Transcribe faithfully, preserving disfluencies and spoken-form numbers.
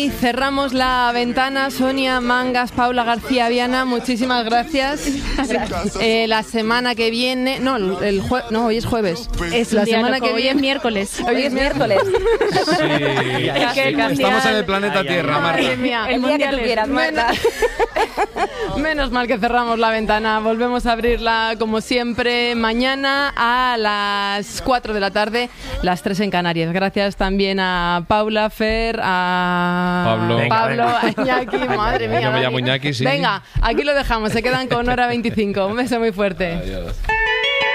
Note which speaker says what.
Speaker 1: Y cerramos la ventana. Sonia Mangas, Paula García Viana, muchísimas gracias. gracias. Eh, la semana que viene, no, el jue, no, hoy es jueves.
Speaker 2: Es la semana que viene, hoy es miércoles.
Speaker 1: Hoy es miércoles.
Speaker 3: Sí.
Speaker 1: Es que
Speaker 3: Estamos en el planeta Tierra, Marta.
Speaker 1: Madre mía.
Speaker 2: El día que tú quieras, Marta.
Speaker 1: Menos mal que cerramos la ventana. Volvemos a abrirla como siempre mañana a las cuatro de la tarde, las tres en Canarias. Gracias también a Paula, Fer, a
Speaker 3: Pablo,
Speaker 1: Pablo, a Iñaki, madre mía.
Speaker 3: Yo me llamo Iñaki, sí.
Speaker 1: Venga, aquí lo dejamos, se quedan con hora veinticinco. Un beso muy fuerte.
Speaker 3: Adiós.